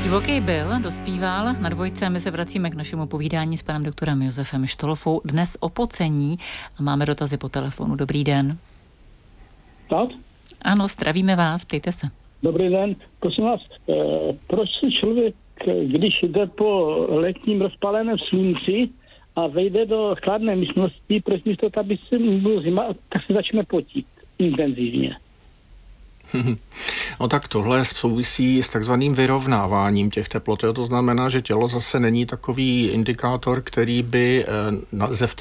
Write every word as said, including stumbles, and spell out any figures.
Divoký byl, dospíval, na dvojce my se vracíme k našemu povídání s panem doktorem Josefem Štolofou. Dnes o pocení a máme dotazy po telefonu. Dobrý den. Tak? Ano, zdravíme vás, ptejte se. Dobrý den, prosím vás, e, proč se člověk, když jde po letním rozpáleném slunci a vejde do chladné místnosti, proč místo to, aby se bylo zima, tak se začne potit intenzivně? No tak tohle souvisí s takzvaným vyrovnáváním těch teplot. To znamená, že tělo zase není takový indikátor, který by ze